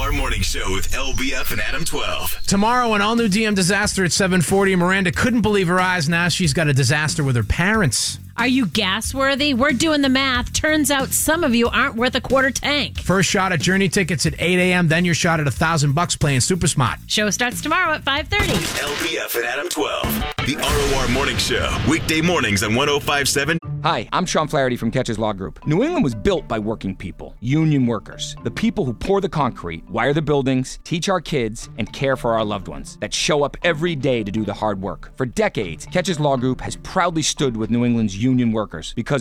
ROR Morning Show with LBF and Adam 12. Tomorrow, an all-new DM disaster at 7:40. Miranda couldn't believe her eyes. Now she's got a disaster with her parents. Are you gas-worthy? We're doing the math. Turns out some of you aren't worth a quarter tank. First shot at Journey tickets at 8 a.m., then your shot at $1,000 playing Super Smart. Show starts tomorrow at 5:30. LBF and Adam 12. The ROR Morning Show. Weekday mornings on 105.7. Hi, I'm Sean Flaherty from Catches Law Group. New England was built by working people, union workers, the people who pour the concrete, wire the buildings, teach our kids, and care for our loved ones, that show up every day to do the hard work. For decades, Catches Law Group has proudly stood with New England's union workers because